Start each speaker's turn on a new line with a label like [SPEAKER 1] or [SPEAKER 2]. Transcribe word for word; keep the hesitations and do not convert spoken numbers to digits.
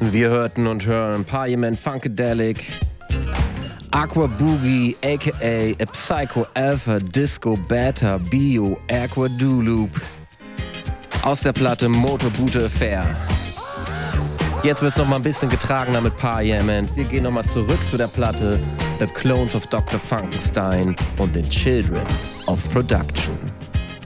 [SPEAKER 1] Wir hörten und hören Parliament Funkadelic, Aqua Boogie, aka A Psycho Alpha Disco Beta Bio Aqua Do Loop aus der Platte Motor Boote Affair. Jetzt wird's noch mal ein bisschen getragener mit Parliament. Wir gehen noch mal zurück zu der Platte The Clones of Doktor Funkenstein und The Children of Production.